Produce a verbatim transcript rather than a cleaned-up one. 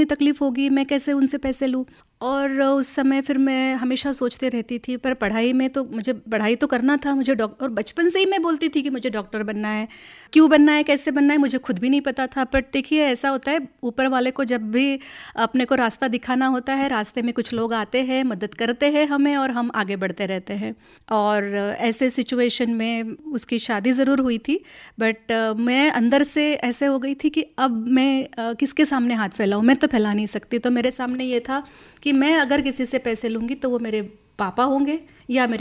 तकलीफ़ होगी, मैं कैसे उनसे पैसे लूँ। और उस समय फिर मैं हमेशा सोचते रहती थी, पर पढ़ाई में तो मुझे पढ़ाई तो करना था मुझे डॉक्टर, और बचपन से ही मैं बोलती थी कि मुझे डॉक्टर बनना है। क्यों बनना है, कैसे बनना है, मुझे खुद भी नहीं पता था। बट देखिए ऐसा होता है, ऊपर वाले को जब भी अपने को रास्ता दिखाना होता है, रास्ते में कुछ लोग आते हैं, मदद करते हैं हमें, और हम आगे बढ़ते रहते हैं। और ऐसे सिचुएशन में उसकी शादी ज़रूर हुई थी, बट मैं अंदर से ऐसे हो गई थी कि अब मैं किसके सामने हाथ फैलाऊँ, मैं तो फैला नहीं सकती। तो मेरे सामने ये था कि मैं अगर किसी से पैसे लूँगी तो वो मेरे पापा होंगे या मेरे